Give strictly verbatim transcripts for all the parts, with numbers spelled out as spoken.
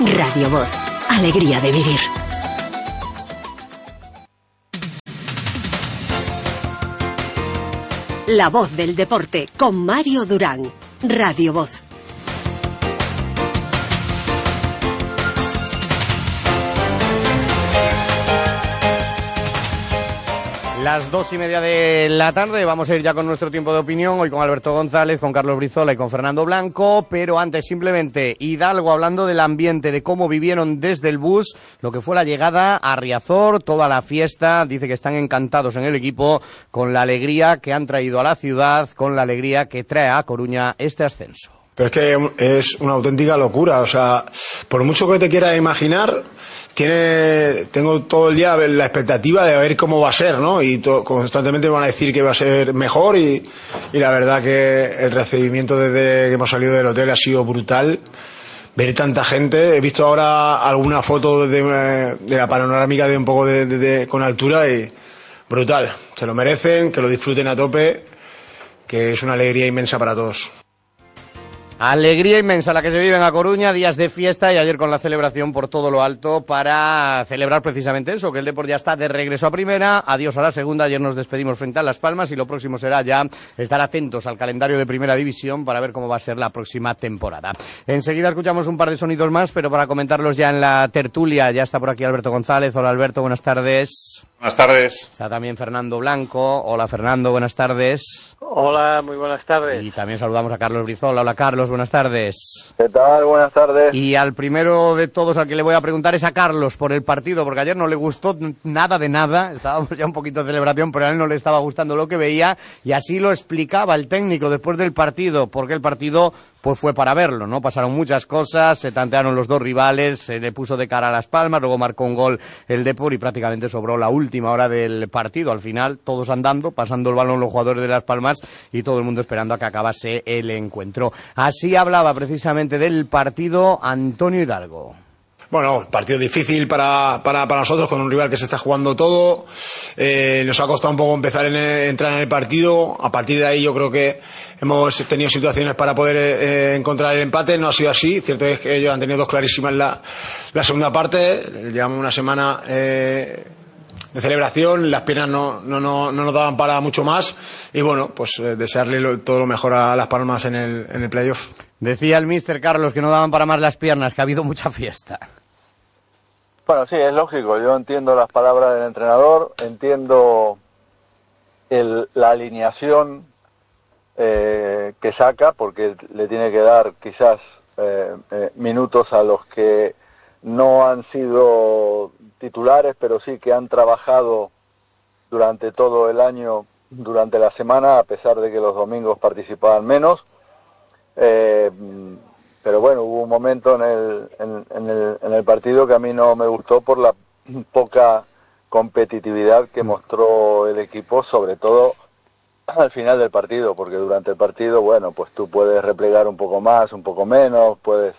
Radio Voz. Alegría de vivir. La voz del deporte con Mario Durán. Radio Voz. Las dos y media de la tarde, vamos a ir ya con nuestro tiempo de opinión, hoy con Alberto González, con Carlos Brizola y con Fernando Blanco, pero antes simplemente Hidalgo hablando del ambiente, de cómo vivieron desde el bus lo que fue la llegada a Riazor, toda la fiesta, dice que están encantados en el equipo con la alegría que han traído a la ciudad, con la alegría que trae a Coruña este ascenso. Pero es que es una auténtica locura, o sea, por mucho que te quieras imaginar, tiene, tengo todo el día la expectativa de ver cómo va a ser, ¿no? Y to, constantemente me van a decir que va a ser mejor y, y la verdad que el recibimiento desde que hemos salido del hotel ha sido brutal. Ver tanta gente, he visto ahora alguna foto de, de la panorámica de un poco de, de, de, con altura y brutal. Se lo merecen, que lo disfruten a tope, que es una alegría inmensa para todos. Alegría inmensa la que se vive en A Coruña, días de fiesta y ayer con la celebración por todo lo alto para celebrar precisamente eso, que el Depor ya está de regreso a primera, adiós a la segunda, ayer nos despedimos frente a Las Palmas y lo próximo será ya estar atentos al calendario de Primera División para ver cómo va a ser la próxima temporada. Enseguida escuchamos un par de sonidos más, pero para comentarlos ya en la tertulia, ya está por aquí Alberto González. Hola Alberto, buenas tardes. Buenas tardes. Está también Fernando Blanco. Hola Fernando, buenas tardes. Hola, muy buenas tardes. Y también saludamos a Carlos Brizola. Hola Carlos, buenas tardes. ¿Qué tal? Buenas tardes. Y al primero de todos al que le voy a preguntar es a Carlos por el partido, porque ayer no le gustó nada de nada, estábamos ya un poquito de celebración, pero a él no le estaba gustando lo que veía, y así lo explicaba el técnico después del partido, porque el partido pues fue para verlo, ¿no? Pasaron muchas cosas, se tantearon los dos rivales, se le puso de cara a Las Palmas, luego marcó un gol el Depor y prácticamente sobró la última hora del partido. Al final, todos andando, pasando el balón los jugadores de Las Palmas y todo el mundo esperando a que acabase el encuentro. Así hablaba precisamente del partido Antonio Hidalgo. Bueno, partido difícil para, para, para nosotros, con un rival que se está jugando todo. Eh, nos ha costado un poco empezar en el, entrar en el partido. A partir de ahí yo creo que hemos tenido situaciones para poder eh, encontrar el empate. No ha sido así. Cierto es que ellos han tenido dos clarísimas la, la segunda parte. Llevamos una semana eh, de celebración. Las piernas no, no, no, no nos daban para mucho más. Y bueno, pues eh, desearle lo, todo lo mejor a Las Palmas en el, en el playoff. Decía el míster Carlos que no daban para más las piernas, que ha habido mucha fiesta. Bueno, sí, es lógico. Yo entiendo las palabras del entrenador, entiendo el, la alineación eh, que saca, porque le tiene que dar quizás eh, eh, minutos a los que no han sido titulares, pero sí que han trabajado durante todo el año, durante la semana, a pesar de que los domingos participaban menos. Eh, pero bueno, hubo un momento en el, en, en, el, en el partido que a mí no me gustó por la poca competitividad que mostró el equipo, sobre todo al final del partido, porque durante el partido, bueno, pues tú puedes replegar un poco más, un poco menos, puedes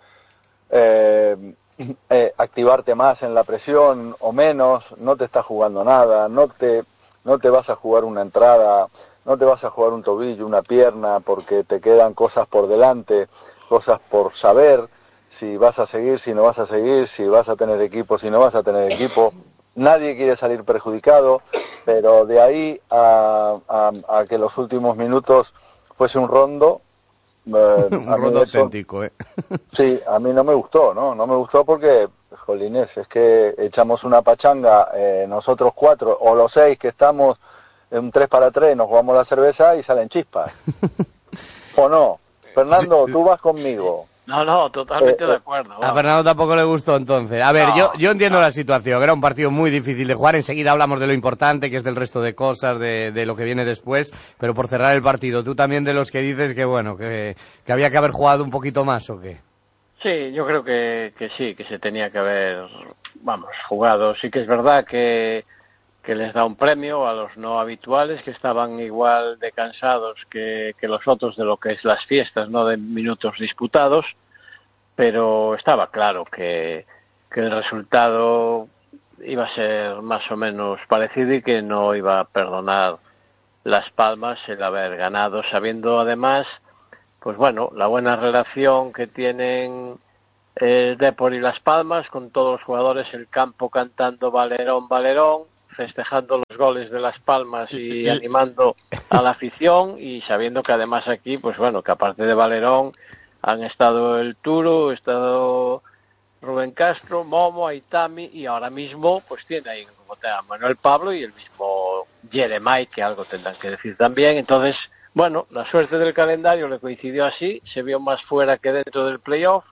eh, eh, activarte más en la presión o menos, no te estás jugando nada, no te, no te vas a jugar una entrada, no te vas a jugar un tobillo, una pierna, porque te quedan cosas por delante, cosas por saber, si vas a seguir, si no vas a seguir, si vas a tener equipo, si no vas a tener equipo. Nadie quiere salir perjudicado, pero de ahí a, a, a que los últimos minutos fuese un rondo... Eh, un rondo eso, auténtico, ¿eh? Sí, a mí no me gustó, ¿no? No me gustó porque, jolines, es que echamos una pachanga, eh, nosotros cuatro, o los seis que estamos... un tres para tres, nos jugamos la cerveza y salen chispas. ¿O no? Fernando, sí, tú vas conmigo. No, no, totalmente eh, de acuerdo. A vamos. Fernando tampoco le gustó entonces. A ver, no, yo yo entiendo no. la situación. Era un partido muy difícil de jugar. Enseguida hablamos de lo importante, que es del resto de cosas, de, de lo que viene después. Pero por cerrar el partido, tú también de los que dices que, bueno, que, que había que haber jugado un poquito más, ¿o qué? Sí, yo creo que, que sí, que se tenía que haber, vamos, jugado. Sí que es verdad que... que les da un premio a los no habituales, que estaban igual de cansados que, que los otros de lo que es las fiestas, no de minutos disputados, pero estaba claro que, que el resultado iba a ser más o menos parecido y que no iba a perdonar Las Palmas el haber ganado, sabiendo además, pues bueno, la buena relación que tienen eh, Depor y Las Palmas, con todos los jugadores en el campo cantando Valerón, Valerón, festejando los goles de Las Palmas y animando a la afición, y sabiendo que además aquí, pues bueno, que aparte de Valerón han estado el Turo, ha estado Rubén Castro, Momo, Aitami, y ahora mismo pues tiene ahí como te a Manuel Pablo y el mismo Jeremai, que algo tendrán que decir también. Entonces, bueno, la suerte del calendario le coincidió así, se vio más fuera que dentro del playoff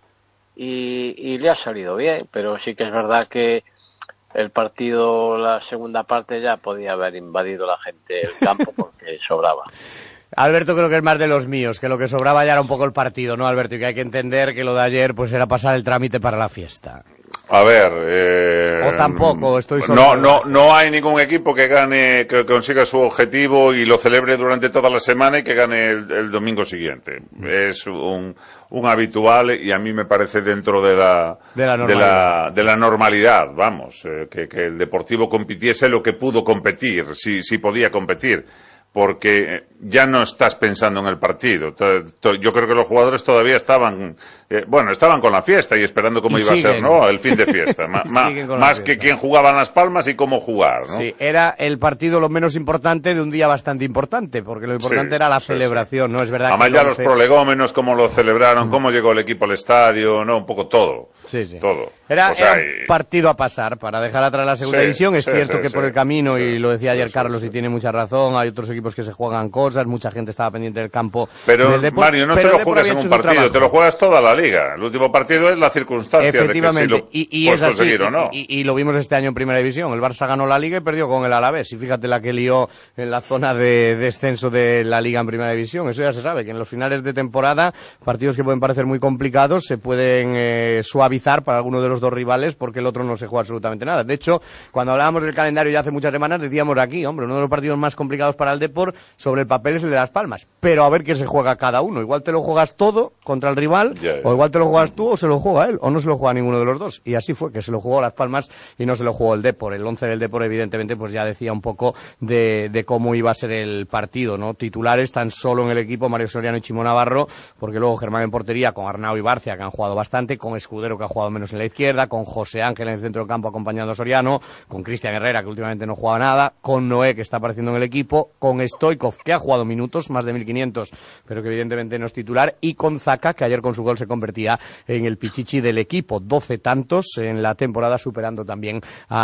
y, y le ha salido bien, pero sí que es verdad que el partido, la segunda parte, ya podía haber invadido la gente el campo porque sobraba. Alberto creo que es más de los míos, que lo que sobraba ya era un poco el partido, ¿no, Alberto? Y que hay que entender que lo de ayer pues era pasar el trámite para la fiesta. A ver, eh, o tampoco, estoy solo. No, no, no hay ningún equipo que gane, que consiga su objetivo y lo celebre durante toda la semana y que gane el, el domingo siguiente. Es un, un habitual y a mí me parece dentro de la, de la normalidad, de la, de la normalidad vamos, eh, que, que el Deportivo compitiese lo que pudo competir, si, si podía competir. Porque ya no estás pensando en el partido. Yo creo que los jugadores todavía estaban, eh, bueno, estaban con la fiesta y esperando cómo y iba siguen. a ser, ¿no? El fin de fiesta. Ma, ma, más que quién jugaba en Las Palmas y cómo jugar, ¿no? Sí, era el partido lo menos importante de un día bastante importante, porque lo importante sí, era la sí, celebración, sí. ¿no? Es verdad. Además que ya los once... prolegómenos, cómo lo celebraron, cómo llegó el equipo al estadio, ¿no? Un poco todo. Sí, sí. Todo. Era, o sea, era un partido a pasar para dejar atrás la segunda sí, división. Es sí, cierto sí, que sí, por el camino, sí, y lo decía ayer sí, Carlos sí, y tiene mucha razón, hay otros equipos que se juegan cosas, mucha gente estaba pendiente del campo. Pero, del Depor, Mario, no pero te lo juegas en un partido, te lo juegas toda la liga. El último partido es la circunstancia efectivamente, de que si lo y, y puedes es así, conseguir o no. Y, y, y lo vimos este año en Primera División. El Barça ganó la Liga y perdió con el Alavés. Y fíjate la que lió en la zona de descenso de la Liga en Primera División. Eso ya se sabe, que en los finales de temporada, partidos que pueden parecer muy complicados se pueden eh, suavizar para alguno de los dos rivales porque el otro no se juega absolutamente nada. De hecho, cuando hablábamos del calendario ya hace muchas semanas, decíamos aquí, hombre, uno de los partidos más complicados para el Depor sobre el papel es el de Las Palmas. Pero a ver qué se juega cada uno. Igual te lo juegas todo contra el rival, yeah, yeah. o igual te lo juegas tú o se lo juega él, o no se lo juega ninguno de los dos. Y así fue, que se lo jugó Las Palmas y no se lo jugó el Depor. El once del Depor, evidentemente, pues ya decía un poco de, de cómo iba a ser el partido, ¿no? Titulares tan solo en el equipo Mario Soriano y Chimo Navarro, porque luego Germán en portería, con Arnau y Barcia, que han jugado bastante, con Escudero, que ha jugado menos en la izquierda, con José Ángel en el centro del campo acompañando a Soriano, con Cristian Herrera, que últimamente no jugaba nada, con Noé, que está apareciendo en el equipo, con Stoikov, que ha jugado minutos, más de mil quinientos, pero que evidentemente no es titular, y con Zaka, que ayer con su gol se convertía en el pichichi del equipo, doce tantos en la temporada, superando también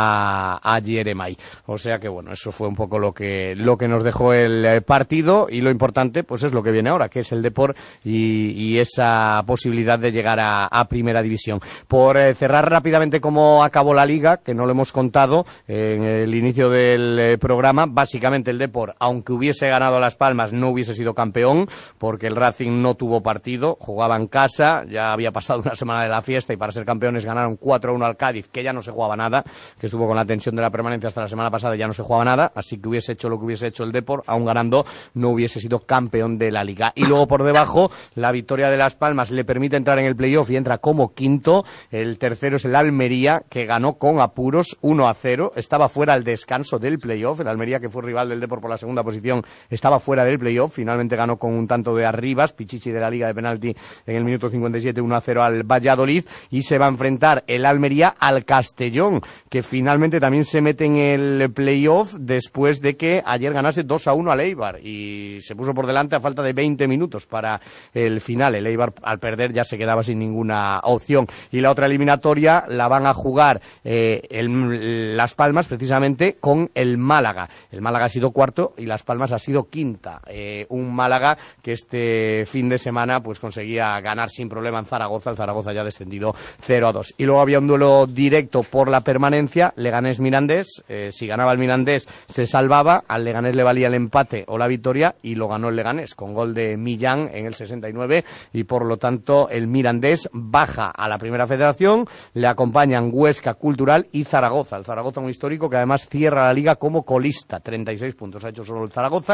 a, a Jeremai. O sea que bueno, eso fue un poco lo que lo que nos dejó el partido, y lo importante pues es lo que viene ahora, que es el Depor y, y esa posibilidad de llegar a, a Primera División. Por eh, cerrar rápidamente cómo acabó la Liga, que no lo hemos contado eh, en el inicio del eh, programa, básicamente el Depor, aunque hubiese ganado a Las Palmas, no hubiese sido campeón, porque el Racing no tuvo partido, jugaba en casa, ya había pasado una semana de la fiesta y para ser campeones ganaron cuatro a uno al Cádiz, que ya no se jugaba nada, que estuvo con la tensión de la permanencia hasta la semana pasada, ya no se jugaba nada, así que hubiese hecho lo que hubiese hecho el Depor, aún ganando, no hubiese sido campeón de la Liga. Y luego por debajo, la victoria de Las Palmas le permite entrar en el playoff y entra como quinto. El tercero es el Almería, que ganó con apuros uno a cero, estaba fuera al descanso del playoff. El Almería, que fue rival del Depor por la segunda posición, estaba fuera del playoff, finalmente ganó con un tanto de Arribas, pichichi de la Liga de penalti en el minuto cincuenta y siete, uno a cero al Valladolid, y se va a enfrentar el Almería al Castellón, que finalmente también se mete en el playoff después de que ayer ganase dos a uno al Eibar y se puso por delante a falta de veinte minutos para el final. El Eibar, al perder, ya se quedaba sin ninguna opción. Y la otra eliminatoria la van a jugar eh, el, Las Palmas, precisamente, con el Málaga. El Málaga ha sido cuarto y Las Palmas ha sido quinta. Eh, un Málaga que este fin de semana pues conseguía ganar sin problema en Zaragoza. El Zaragoza ya ha descendido cero a dos. Y luego había un duelo directo por la permanencia, Leganés-Mirandés. Eh, si ganaba el Mirandés se salvaba, al Leganés le valía el empate o la victoria, y lo ganó el Leganés con gol de Millán en el sesenta y nueve, y por lo tanto el Mirandés baja a la Primera Federación. Le acompañan Huesca, Cultural y Zaragoza. El Zaragoza, un histórico que además cierra la Liga como colista, treinta y seis puntos ha hecho solo el Zaragoza,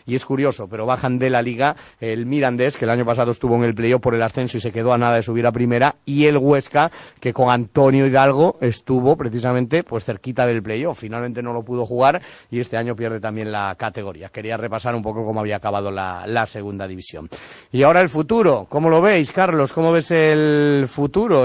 y es curioso, pero bajan de la Liga el Mirandés, que el año pasado estuvo en el playoff por el ascenso y se quedó a nada de subir a primera, y el Huesca, que con Antonio Hidalgo estuvo precisamente pues cerquita del playoff. Finalmente no lo pudo jugar y este año pierde también la categoría. Quería repasar un poco cómo había acabado la, la segunda división. Y ahora el futuro, ¿cómo lo veis, Carlos? ¿Cómo ves el futuro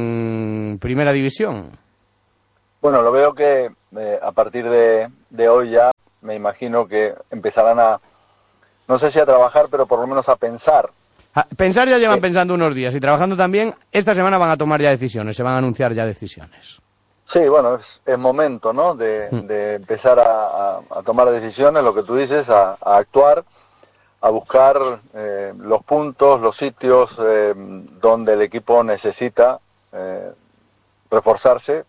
en primera división? Bueno, lo veo que eh, a partir de, de hoy ya me imagino que empezarán a, no sé si a trabajar, pero por lo menos a pensar. A pensar ya llevan sí. pensando unos días y trabajando también. Esta semana van a tomar ya decisiones, se van a anunciar ya decisiones. Sí, bueno, es, es momento, ¿no?, de, mm. de empezar a, a, a tomar decisiones, lo que tú dices, a, a actuar, a buscar eh, los puntos, los sitios eh, donde el equipo necesita eh, reforzarse.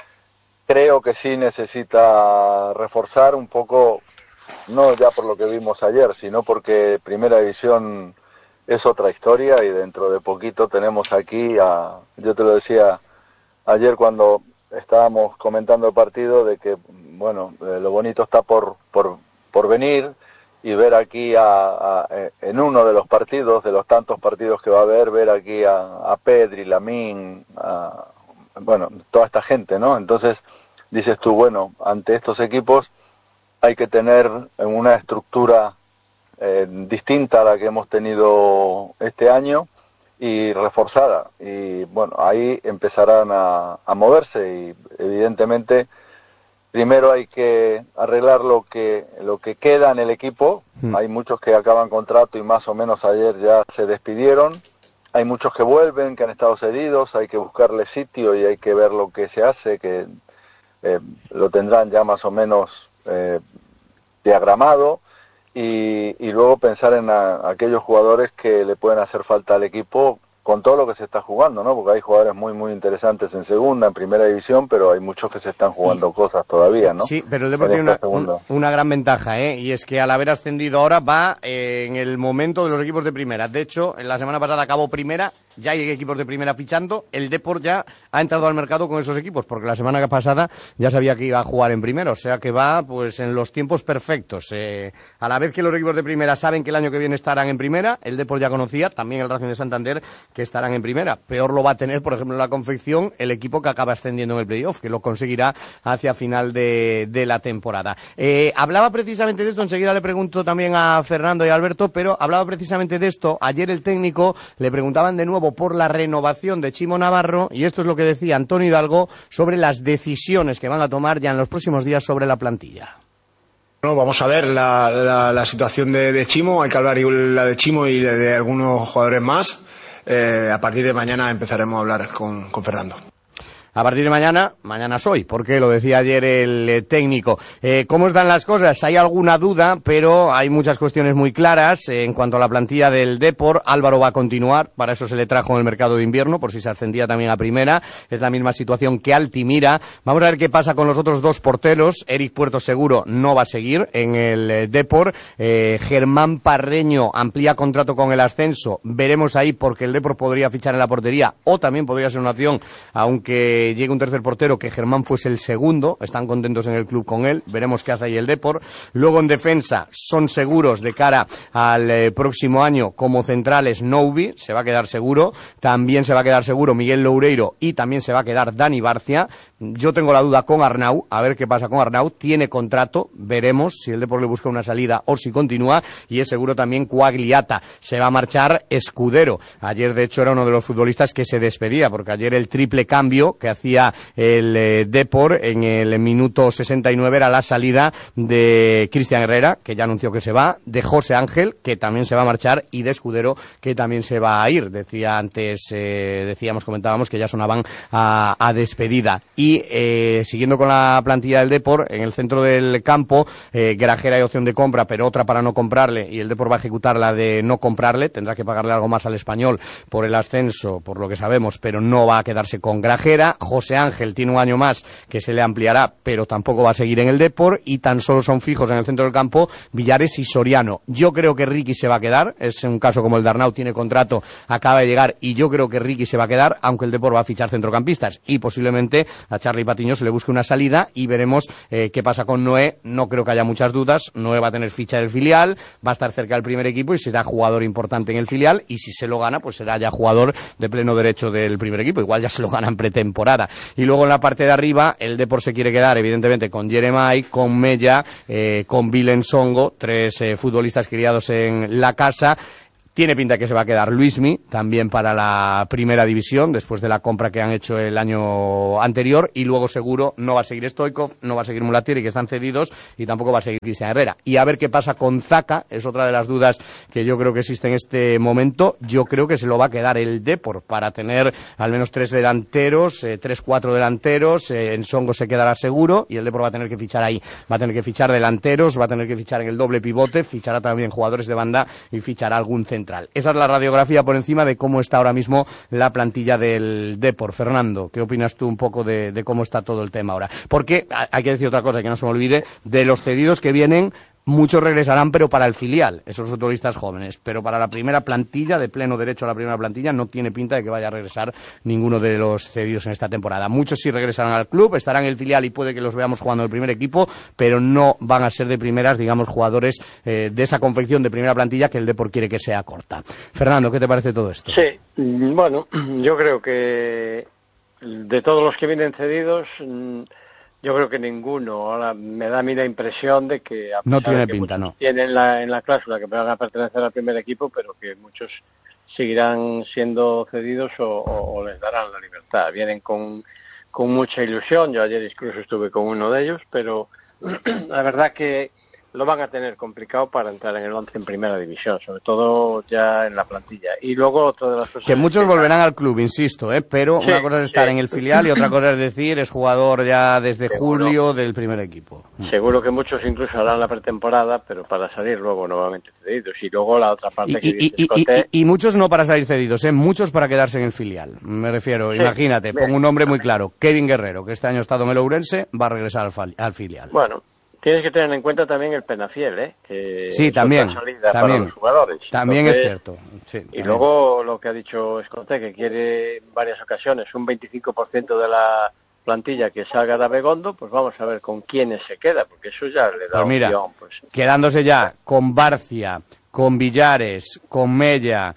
Creo que sí necesita reforzar un poco, no ya por lo que vimos ayer, sino porque Primera División es otra historia y dentro de poquito tenemos aquí, a, yo te lo decía ayer cuando estábamos comentando el partido, de que, bueno, eh, lo bonito está por, por, por venir y ver aquí a, a, en uno de los partidos, de los tantos partidos que va a haber, ver aquí a, a Pedri, Lamín, a, bueno, toda esta gente, ¿no? Entonces, dices tú, bueno, ante estos equipos hay que tener una estructura eh, distinta a la que hemos tenido este año y reforzada. Y bueno, ahí empezarán a, a moverse y evidentemente primero hay que arreglar lo que lo que queda en el equipo. Mm. Hay muchos que acaban contrato y más o menos ayer ya se despidieron. Hay muchos que vuelven, que han estado cedidos, hay que buscarle sitio y hay que ver lo que se hace, que eh, lo tendrán ya más o menos eh, diagramado, y, y luego pensar en a, aquellos jugadores que le pueden hacer falta al equipo con todo lo que se está jugando, ¿no? Porque hay jugadores muy, muy interesantes en segunda, en primera división, pero hay muchos que se están jugando sí. cosas todavía, ¿no? Sí, pero el Deportivo tiene una, un, una gran ventaja, ¿eh? Y es que al haber ascendido ahora va eh, en el momento de los equipos de primera. De hecho, en la semana pasada acabó primera, ya hay equipos de primera fichando, el Depor ya ha entrado al mercado con esos equipos, porque la semana pasada ya sabía que iba a jugar en primera, o sea que va pues en los tiempos perfectos. Eh, a la vez que los equipos de primera saben que el año que viene estarán en primera, el Depor ya conocía, también el Racing de Santander, que estarán en primera. Peor lo va a tener, por ejemplo, en la confección, el equipo que acaba ascendiendo en el playoff, que lo conseguirá hacia final de, de la temporada. Eh, hablaba precisamente de esto, enseguida le pregunto también a Fernando y a Alberto, pero hablaba precisamente de esto. Ayer el técnico le preguntaban de nuevo por la renovación de Chimo Navarro, y esto es lo que decía Antonio Hidalgo sobre las decisiones que van a tomar ya en los próximos días sobre la plantilla. No, vamos a ver la, la, la situación de, de Chimo, hay que hablar la de Chimo y de, de algunos jugadores más. Eh, a partir de mañana empezaremos a hablar con, con Fernando. A partir de mañana, mañana soy, porque lo decía ayer el eh, técnico. Eh, ¿Cómo están las cosas? Hay alguna duda, pero hay muchas cuestiones muy claras. Eh, en cuanto a la plantilla del Depor, Álvaro va a continuar, para eso se le trajo en el mercado de invierno, por si se ascendía también a primera. Es la misma situación que Altimira. Vamos a ver qué pasa con los otros dos porteros. Eric Puerto seguro no va a seguir en el eh, Depor. Eh, Germán Parreño amplía contrato con el ascenso. Veremos ahí, porque el Depor podría fichar en la portería, o también podría ser una opción, aunque llegue un tercer portero, que Germán fuese el segundo. Están contentos en el club con él, veremos qué hace ahí el Depor. Luego en defensa son seguros de cara al eh, próximo año como centrales. Noubi se va a quedar seguro, también se va a quedar seguro Miguel Loureiro y también se va a quedar Dani Barcia. Yo tengo la duda con Arnau, a ver qué pasa con Arnau, tiene contrato, veremos si el Depor le busca una salida o si continúa, y es seguro también Quagliata. Se va a marchar Escudero, ayer de hecho era uno de los futbolistas que se despedía, porque ayer el triple cambio que hacía el eh, Depor en el minuto sesenta y nueve era la salida de Cristian Herrera, que ya anunció que se va, de José Ángel, que también se va a marchar, y de Escudero, que también se va a ir. Decía antes, eh, decíamos, comentábamos que ya sonaban a, a despedida. Y eh, siguiendo con la plantilla del Depor, en el centro del campo, eh, Grajera hay opción de compra, pero otra para no comprarle, y el Depor va a ejecutar la de no comprarle, tendrá que pagarle algo más al Español por el ascenso, por lo que sabemos, pero no va a quedarse con Grajera. José Ángel tiene un año más que se le ampliará, pero tampoco va a seguir en el Depor, y tan solo son fijos en el centro del campo Villares y Soriano. Yo creo que Ricky se va a quedar, es un caso como el de Arnau, tiene contrato, acaba de llegar, y yo creo que Ricky se va a quedar, aunque el Depor va a fichar centrocampistas, y posiblemente a Charly Patiño se le busque una salida, y veremos eh, qué pasa con Noé. No creo que haya muchas dudas, Noé va a tener ficha del filial, va a estar cerca del primer equipo y será jugador importante en el filial, y si se lo gana, pues será ya jugador de pleno derecho del primer equipo, igual ya se lo gana en pretemporada. Y luego en la parte de arriba, el Depor se quiere quedar evidentemente con Jeremai, con Mella, eh, con Vilen Songo, tres eh, futbolistas criados en la casa. Tiene pinta que se va a quedar Luismi, también para la primera división, después de la compra que han hecho el año anterior, y luego seguro no va a seguir Stoikov, no va a seguir Mulatieri, que están cedidos, y tampoco va a seguir Cristian Herrera. Y a ver qué pasa con Zaka, es otra de las dudas que yo creo que existe en este momento. Yo creo que se lo va a quedar el Depor para tener al menos tres delanteros, eh, tres, cuatro delanteros, eh, en Songo se quedará seguro, y el Depor va a tener que fichar ahí, va a tener que fichar delanteros, va a tener que fichar en el doble pivote, fichará también jugadores de banda y fichará algún centro. Esa es la radiografía por encima de cómo está ahora mismo la plantilla del Depor. Fernando, ¿qué opinas tú un poco de, de cómo está todo el tema ahora? Porque hay que decir otra cosa, que no se me olvide, de los cedidos que vienen, muchos regresarán, pero para el filial, esos futbolistas jóvenes. Pero para la primera plantilla, de pleno derecho a la primera plantilla, no tiene pinta de que vaya a regresar ninguno de los cedidos en esta temporada. Muchos sí regresarán al club, estarán en el filial y puede que los veamos jugando en el primer equipo, pero no van a ser de primeras, digamos, jugadores eh, de esa confección de primera plantilla que el Depor quiere que sea corta. Fernando, ¿qué te parece todo esto? Sí, bueno, yo creo que de todos los que vienen cedidos, yo creo que ninguno. Ahora me da a mí la impresión de que a no pesar tiene de que pinta, no. Tienen la, en la cláusula que van a pertenecer al primer equipo, pero que muchos seguirán siendo cedidos o, o, o les darán la libertad. Vienen con, con mucha ilusión. Yo ayer incluso estuve con uno de ellos, pero la verdad que lo van a tener complicado para entrar en el once en primera división, sobre todo ya en la plantilla. Y luego otra de las cosas... Que muchos que volverán al club, insisto, ¿eh? Pero sí, una cosa es estar sí. en el filial y otra cosa es decir, es jugador ya desde Seguro. julio del primer equipo. Seguro que muchos incluso harán la pretemporada, pero para salir luego nuevamente cedidos. Y luego la otra parte y, que y, dices, y, Cote... y, y, y muchos no para salir cedidos, ¿eh? Muchos para quedarse en el filial. Me refiero, sí, imagínate, pongo un nombre muy claro, Kevin Guerrero, que este año ha estado en el Ourense, va a regresar al, fal, al filial. Bueno... Tienes que tener en cuenta también el Penafiel, ¿eh? Que sí, también, salida también, para los jugadores. También Entonces, es cierto. Sí, y también. Luego lo que ha dicho Escote, que quiere en varias ocasiones un veinticinco por ciento de la plantilla que salga de Abegondo, pues vamos a ver con quiénes se queda, porque eso ya le da pues mira, opción. Pues. Quedándose ya con Barcia, con Villares, con Mella,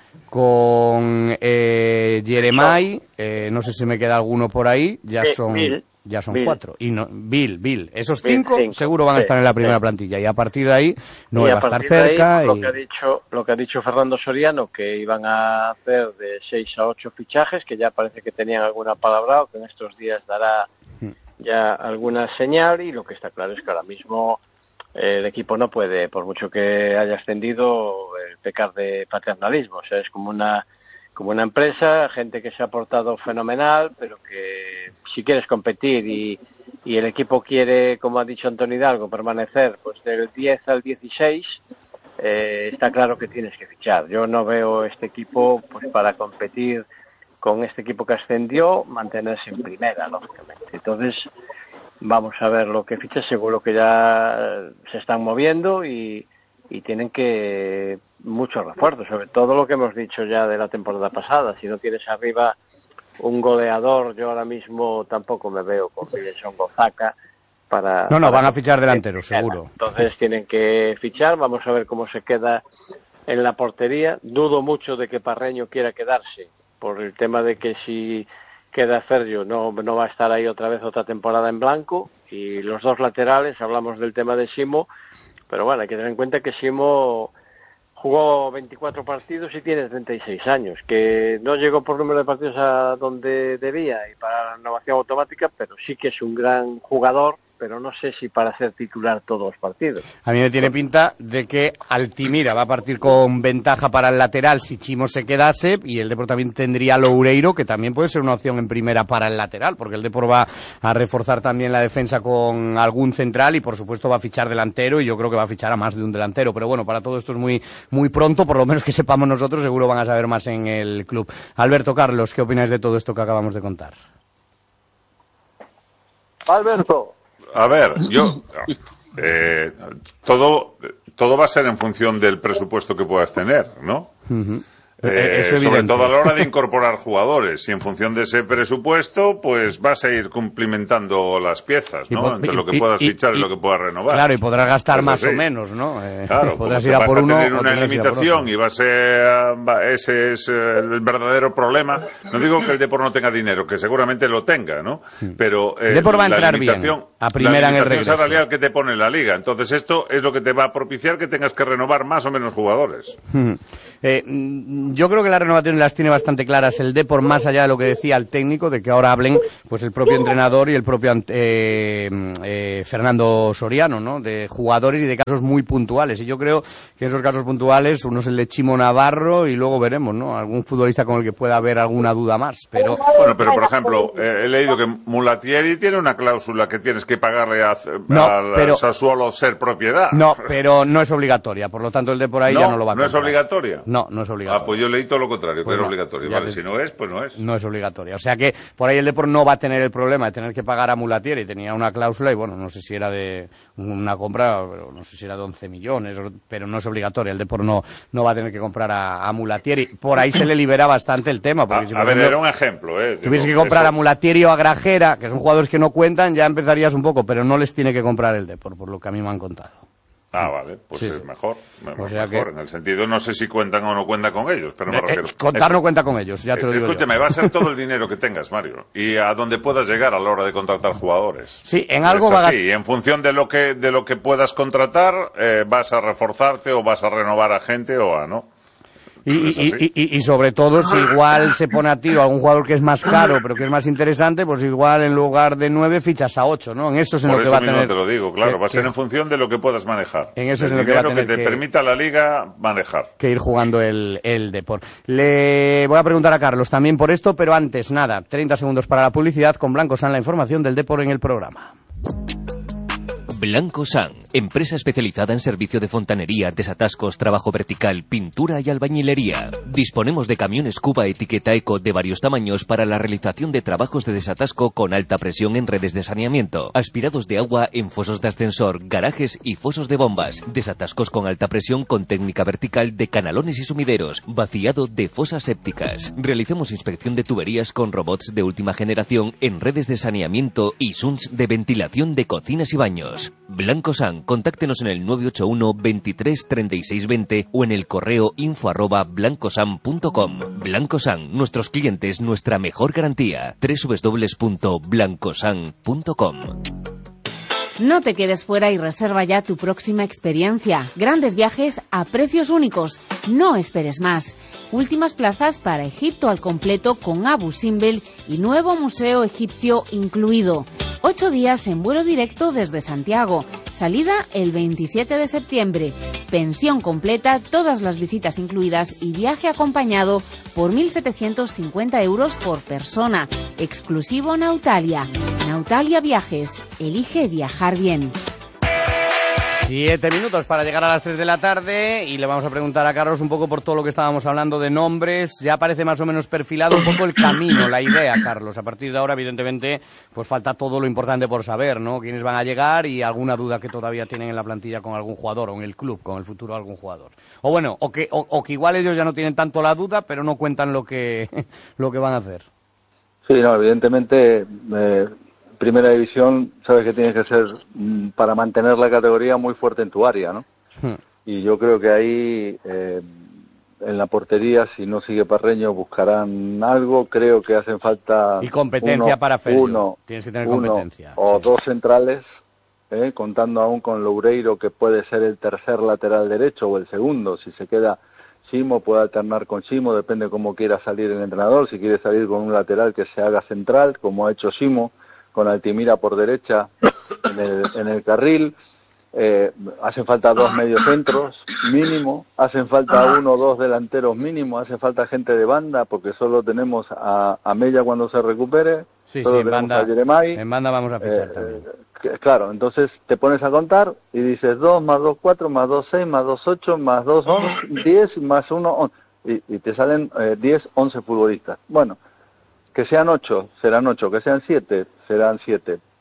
con eh, Jeremai, eh, no sé si me queda alguno por ahí, ya eh, son... Bill. Ya son Bill. cuatro. Y no, Bill, Bill. Esos Bill, cinco, cinco seguro van a estar sí, en la primera sí. plantilla. Y a partir de ahí no va a estar de cerca. Ahí, y... lo, que ha dicho, lo que ha dicho Fernando Soriano, que iban a hacer de seis a ocho fichajes, que ya parece que tenían alguna palabra, o que en estos días dará ya alguna señal. Y lo que está claro es que ahora mismo eh, el equipo no puede, por mucho que haya extendido, eh, pecar de paternalismo. O sea, es como una... como una empresa, gente que se ha portado fenomenal, pero que si quieres competir y, y el equipo quiere, como ha dicho Antonio Hidalgo, permanecer pues del diez al dieciséis, eh, está claro que tienes que fichar. Yo no veo este equipo pues para competir con este equipo que ascendió, mantenerse en primera, lógicamente. Entonces, vamos a ver lo que ficha. Seguro que ya se están moviendo y, y tienen que... muchos refuerzos, sobre todo lo que hemos dicho ya de la temporada pasada. Si no tienes arriba un goleador, yo ahora mismo tampoco me veo con Wilson Gozaka para... No, no, para van a fichar delanteros, seguro. Entonces tienen que fichar, vamos a ver cómo se queda en la portería. Dudo mucho de que Parreño quiera quedarse, por el tema de que si queda Fergio no, no va a estar ahí otra vez otra temporada en blanco. Y los dos laterales, hablamos del tema de Simo, pero bueno, hay que tener en cuenta que Simo... jugó veinticuatro partidos y tiene treinta y seis años, que no llegó por número de partidos a donde debía y para la renovación automática, pero sí que es un gran jugador, pero no sé si para ser titular todos los partidos. A mí me tiene pinta de que Altimira va a partir con ventaja para el lateral si Chimo se quedase, y el Depor también tendría Loureiro, que también puede ser una opción en primera para el lateral, porque el Depor va a reforzar también la defensa con algún central y por supuesto va a fichar delantero, y yo creo que va a fichar a más de un delantero, pero bueno, para todo esto es muy, muy pronto, por lo menos que sepamos nosotros, seguro van a saber más en el club. Alberto, Carlos, ¿qué opináis de todo esto que acabamos de contar? Alberto. A ver, yo... Eh, todo, todo va a ser en función del presupuesto que puedas tener, ¿no? Uh-huh. Eh, sobre todo a la hora de incorporar jugadores y en función de ese presupuesto pues vas a ir cumplimentando las piezas, ¿no? po- entre y, lo que y, puedas y, fichar y, y lo que puedas renovar. Claro, y podrás gastar pues más así. o menos, ¿no? Eh, Claro, podrás como ir a vas por a uno tener o una tendrás que ir a por limitación otro. y va a ser, va- ese es el verdadero problema. No digo que el Depor no tenga dinero, que seguramente lo tenga, ¿no? Pero eh, El Depor va a la entrar bien, limitación, a primera la en el limitación regreso. salarial que te pone la Liga. Entonces esto es lo que te va a propiciar que tengas que renovar más o menos jugadores. Hmm. Eh, mm, yo creo que las renovaciones las tiene bastante claras el Depor, más allá de lo que decía el técnico, de que ahora hablen pues el propio entrenador y el propio eh, eh, Fernando Soriano, ¿no? De jugadores y de casos muy puntuales. Y yo creo que esos casos puntuales, uno es el de Chimo Navarro y luego veremos, ¿no? Algún futbolista con el que pueda haber alguna duda más. Pero Bueno, pero por ejemplo, eh, he leído que Mulatieri tiene una cláusula que tienes que pagarle a, No, al pero- Sassuolo ser propiedad. no, pero no es obligatoria. Por lo tanto, el Depor ahí No, ya no lo va a ¿no es comprar. obligatoria? No, no es obligatoria. Ah, pues yo leí todo lo contrario, Pues que era no, obligatorio. ya Vale, te- si no es, pues no es. No es obligatoria. O sea que por ahí el Depor no va a tener el problema de tener que pagar a Mulatieri. Tenía una cláusula y bueno, no sé si era de una compra, pero no sé si era de once millones, o- pero no es obligatoria. El Depor no, no va a tener que comprar a, a Mulatieri. Por ahí se le libera bastante el tema. Porque A, si, a por ver, ejemplo, era un ejemplo, ¿eh? Digo, tuviese que comprar eso- a Mulatieri o a Grajera, que son jugadores que no cuentan, ya empezarías un poco, pero no les tiene que comprar el Depor, por lo que a mí me han contado. Ah, vale, pues Sí, es sí. mejor. O sea mejor, que- en el sentido, no sé si cuentan o no cuentan con ellos, pero me Eh, refiero. eh, contar Eso. no cuenta con ellos, ya te lo Eh, digo yo. Escúchame, va a ser todo el dinero que tengas, Mario, y a donde puedas llegar a la hora de contratar jugadores. Sí, en algo Es va a así, gastar. y en función de lo que de lo que puedas contratar, eh, vas a reforzarte o vas a renovar a gente o a no. Y, Es y, así. y, y- y sobre todo, si igual se pone a tiro a algún jugador que es más caro, pero que es más interesante, pues igual en lugar de nueve fichas a ocho, ¿no? En eso es en Por lo que eso va a mismo tener. te lo digo, claro, que- va a ser que- en función de lo que puedas manejar. En eso es El en lo que va a dinero tener te que- permita la Liga manejar. que ir jugando el, el Depor. Le voy a preguntar a Carlos también por esto, pero antes, nada, treinta segundos para la publicidad. Con Blanco San, la información del Depor en el programa. Blanco San, empresa especializada en servicio de fontanería, desatascos, trabajo vertical, pintura y albañilería. Disponemos de camiones Cuba etiqueta Eco de varios tamaños para la realización de trabajos de desatasco con alta presión en redes de saneamiento, aspirados de agua en fosos de ascensor, garajes y fosos de bombas, desatascos con alta presión con técnica vertical de canalones y sumideros, vaciado de fosas sépticas. Realizamos inspección de tuberías con robots de última generación en redes de saneamiento y sunts de ventilación de cocinas y baños. Blanco San, contáctenos en el nueve ocho uno veintitrés treinta y seis veinte o en el correo info arroba blancosan punto com. Blanco San, nuestros clientes, nuestra mejor garantía. doble u doble u doble u punto blancosan punto com. No te quedes fuera y reserva ya tu próxima experiencia. Grandes viajes a precios únicos. No esperes más. Últimas plazas para Egipto al completo con Abu Simbel y nuevo museo egipcio incluido. Ocho días en vuelo directo desde Santiago. Salida el veintisiete de septiembre. Pensión completa, todas las visitas incluidas y viaje acompañado por mil setecientos cincuenta euros por persona. Exclusivo Nautalia. Nautalia Viajes. Elige viajar bien. Siete minutos para llegar a las tres de la tarde y le vamos a preguntar a Carlos un poco por todo lo que estábamos hablando de nombres. Ya parece más o menos perfilado un poco el camino, la idea, Carlos. A partir de ahora, evidentemente, pues falta todo lo importante por saber, ¿no? Quiénes van a llegar y alguna duda que todavía tienen en la plantilla con algún jugador o en el club con el futuro de algún jugador. O bueno, o que, o, o que igual ellos ya no tienen tanto la duda, pero no cuentan lo que, lo que van a hacer. Sí, no, evidentemente, eh, Primera División, sabes que tienes que ser, mm, para mantener la categoría, muy fuerte en tu área, ¿no? Hmm. Y yo creo que ahí, eh, en la portería, si no sigue Parreño, buscarán algo. Creo que hacen falta... Y competencia uno, para Ferro. Uno, Tienes que tener uno competencia. o Sí. dos centrales, eh, contando aún con Loureiro, que puede ser el tercer lateral derecho o el segundo. Si se queda Chimo, puede alternar con Chimo, depende cómo quiera salir el entrenador. Si quiere salir con un lateral que se haga central, como ha hecho Chimo, con Altimira por derecha en el, en el carril. Eh, hacen falta dos mediocentros mínimo, hacen falta uno o dos delanteros mínimo, hace falta gente de banda, porque solo tenemos a, a Mella cuando se recupere, Sí, solo sí, en tenemos banda, a Jeremai. en banda vamos a fichar Eh, también. que- claro, entonces te pones a contar y dices dos más dos, cuatro, más dos, seis, más dos, ocho, más dos, diez, más uno, once, y, y te salen eh, diez, once futbolistas. Bueno, que sean ocho, serán ocho, que sean siete, serán siete.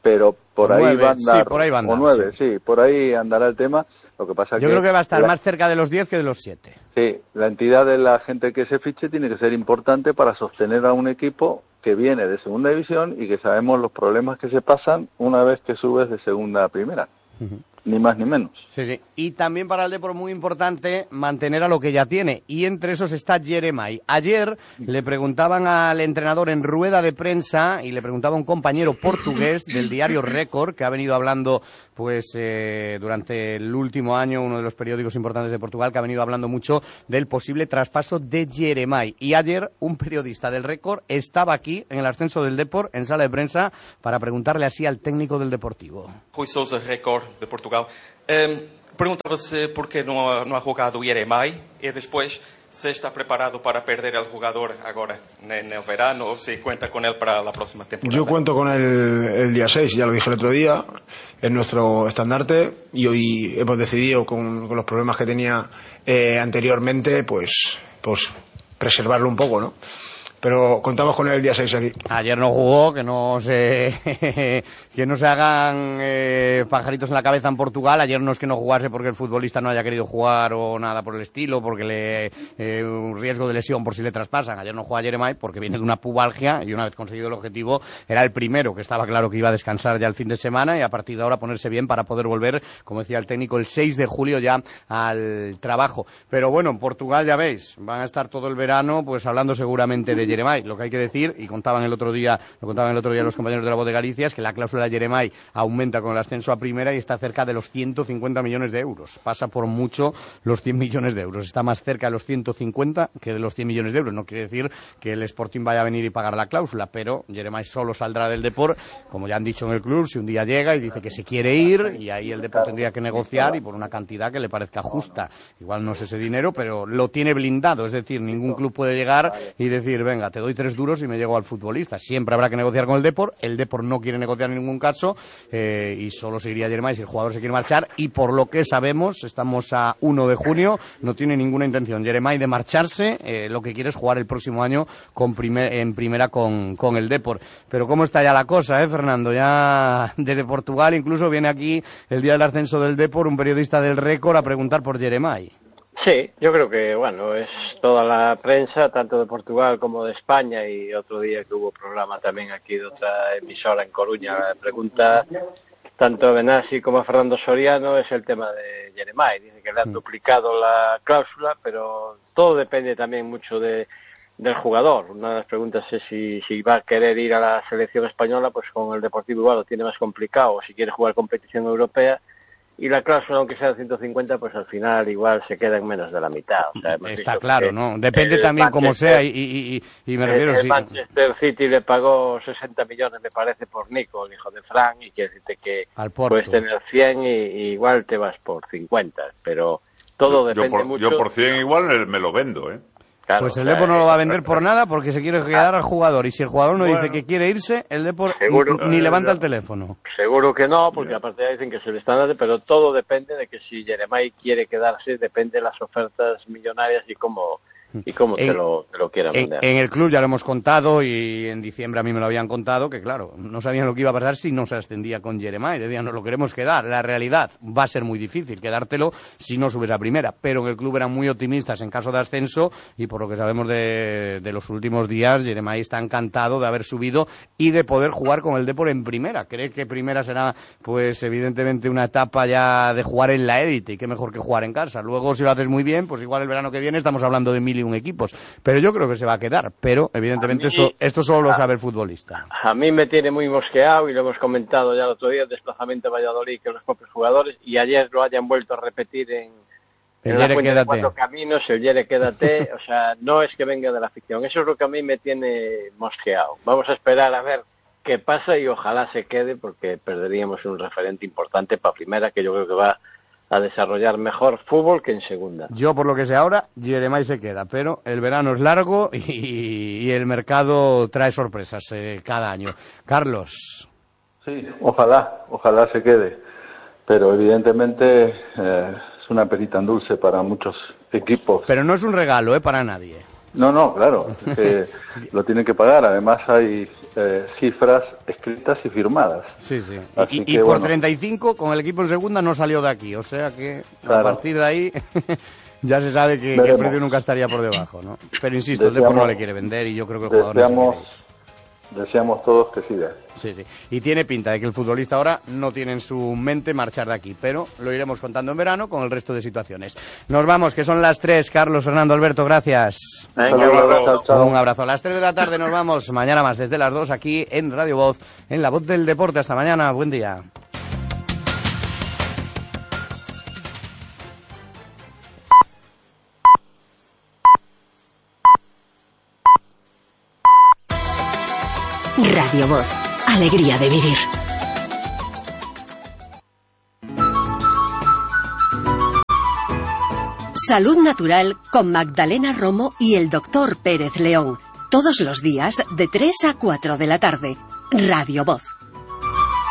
pero por o ahí nueve, va a andar, sí, por ahí va a andar, o nueve, sí. sí, por ahí andará el tema. Lo que pasa Yo que creo que va a estar la, más cerca de los diez que de los siete. Sí, la entidad de la gente que se fiche tiene que ser importante para sostener a un equipo que viene de segunda división y que sabemos los problemas que se pasan una vez que subes de segunda a primera. Uh-huh. Ni más ni menos. Sí, sí. Y también para el Depor muy importante mantener a lo que ya tiene. Y entre esos está Jeremai. Ayer le preguntaban al entrenador en rueda de prensa y le preguntaba a un compañero portugués del diario Récord, que ha venido hablando pues eh, durante el último año, uno de los periódicos importantes de Portugal, que ha venido hablando mucho del posible traspaso de Jeremai. Y ayer un periodista del Récord estaba aquí en el ascenso del Depor, en sala de prensa, para preguntarle así al técnico del Deportivo. Rui Sousa, Récord de Portugal. Um, Perguntava-se por que não ha, não ha jogado o Jeremai e depois se está preparado para perder el jugador ahora en el verano o si cuenta con él para la próxima temporada. Yo cuento con él el día seis, ya lo dije el otro día, es nuestro estandarte y hoy hemos decidido con, con los problemas que tenía eh, anteriormente pues, pues preservarlo un poco, ¿no? Pero contamos con él el día seis aquí. Ayer no jugó, que no se que no se hagan eh, pajaritos en la cabeza en Portugal. Ayer no es que no jugase porque el futbolista no haya querido jugar o nada por el estilo, porque le eh, un riesgo de lesión por si le traspasan. Ayer no juega Jeremai porque viene de una pubalgia y una vez conseguido el objetivo era el primero, que estaba claro que iba a descansar ya el fin de semana y a partir de ahora ponerse bien para poder volver, como decía el técnico, el seis de julio ya al trabajo. Pero bueno, en Portugal ya veis, van a estar todo el verano pues hablando seguramente de Jeremai. Lo que hay que decir, y contaban el otro día, lo contaban el otro día los compañeros de la Voz de Galicia, es que la cláusula de Jeremai aumenta con el ascenso a primera y está cerca de los ciento cincuenta millones de euros. Pasa por mucho los cien millones de euros. Está más cerca de los ciento cincuenta que de los cien millones de euros. No quiere decir que el Sporting vaya a venir y pagar la cláusula, pero Jeremai solo saldrá del Depor, como ya han dicho en el club, si un día llega y dice que se quiere ir, y ahí el Depor tendría que negociar y por una cantidad que le parezca justa. Igual no es ese dinero, pero lo tiene blindado. Es decir, ningún club puede llegar y decir, venga, te doy tres duros y me llego al futbolista. Siempre habrá que negociar con el Depor. El Depor no quiere negociar en ningún caso eh, y solo seguiría Jeremai si el jugador se quiere marchar, y por lo que sabemos, estamos a uno de junio, no tiene ninguna intención Jeremai de marcharse. Eh, lo que quiere es jugar el próximo año con primer, en primera con, con el Depor. Pero cómo está ya la cosa, eh, Fernando, ya desde Portugal incluso viene aquí el día del ascenso del Depor un periodista del Récord a preguntar por Jeremai. Sí, yo creo que, bueno, es toda la prensa, tanto de Portugal como de España, y otro día que hubo programa también aquí de otra emisora en Coruña, la pregunta tanto a Benassi como a Fernando Soriano es el tema de Jeremai. Dice que le han duplicado la cláusula, pero todo depende también mucho de del jugador. Una de las preguntas es si, si va a querer ir a la selección española, pues con el Deportivo igual lo tiene más complicado, o si quiere jugar competición europea. Y la cláusula, aunque sea de ciento cincuenta, pues al final igual se queda en menos de la mitad. O sea, está claro, ¿no? Depende también cómo sea y, y, y, y me refiero... El, el si... Manchester City le pagó sesenta millones, me parece, por Nico, el hijo de Fran, y quiere decirte que puedes tener cien y, y igual te vas por cincuenta, pero todo yo, depende yo por, mucho... Yo por cien igual me lo vendo, ¿eh? Claro, pues el Depor no lo va a vender por nada porque se quiere quedar al jugador, y si el jugador no bueno, dice que quiere irse, el Depor seguro, ni levanta el teléfono. Seguro que no, porque aparte ya dicen que se le están dando, pero todo depende de que si Jeremai quiere quedarse, depende de las ofertas millonarias y cómo y cómo en, te, lo, te lo quieran en, vender. En el club ya lo hemos contado, y en diciembre a mí me lo habían contado, que claro, no sabían lo que iba a pasar si no se ascendía con Jeremai. Decían, nos lo queremos quedar. La realidad, va a ser muy difícil quedártelo si no subes a primera, pero en el club eran muy optimistas en caso de ascenso, y por lo que sabemos de, de los últimos días, Jeremai está encantado de haber subido y de poder jugar con el Depor en primera. Cree que primera será, pues evidentemente, una etapa ya de jugar en la élite, y qué mejor que jugar en casa. Luego, si lo haces muy bien, pues igual el verano que viene estamos hablando de mil y un equipos, pero yo creo que se va a quedar, pero evidentemente mí, eso, esto solo lo sabe el futbolista. A mí me tiene muy mosqueado, y lo hemos comentado ya el otro día, el desplazamiento a Valladolid, que los propios jugadores, y ayer lo hayan vuelto a repetir en, en la Fuente de Cuatro Caminos, el Yere quédate, o sea, no es que venga de la afición, eso es lo que a mí me tiene mosqueado. Vamos a esperar a ver qué pasa y ojalá se quede, porque perderíamos un referente importante para primera, que yo creo que va a desarrollar mejor fútbol que en segunda. Yo, por lo que sé ahora, Jeremai se queda, pero el verano es largo y, y el mercado trae sorpresas eh, cada año. Carlos. Sí, ojalá, ojalá se quede, pero evidentemente eh, es una perita en dulce para muchos equipos. Pero no es un regalo, eh, para nadie. No, no, claro, es que lo tienen que pagar. Además hay eh, cifras escritas y firmadas. Sí, sí. Así Y, que, y por bueno, treinta y cinco con el equipo en segunda no salió de aquí, o sea que Claro. a partir de ahí ya se sabe que, que el Veremos. precio nunca estaría por debajo, ¿no? Pero insisto, el Deseamos- Depor no le quiere vender y yo creo que el jugador no se deseamos, quiere ir. deseamos todos que siga. Sí, sí. Y tiene pinta de que el futbolista ahora no tiene en su mente marchar de aquí, pero lo iremos contando en verano con el resto de situaciones. Nos vamos, que son las tres. Carlos, Fernando, Alberto, gracias. Venga, un abrazo. Chao, chao. Un abrazo. A las tres de la tarde nos vamos. Mañana más desde las dos aquí en Radio Voz, en La Voz del Deporte. Hasta mañana. Buen día. Radio Voz. Alegría de vivir. Salud Natural con Magdalena Romo y el doctor Pérez León. Todos los días de tres a cuatro de la tarde. Radio Voz.